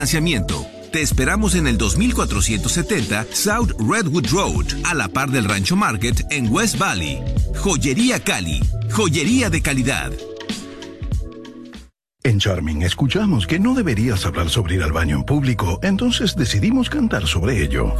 financiamiento. Te esperamos en el 2470 South Redwood Road, a la par del Rancho Market en West Valley. Joyería Cali, joyería de calidad. En Charming escuchamos que no deberías hablar sobre ir al baño en público, entonces decidimos cantar sobre ello.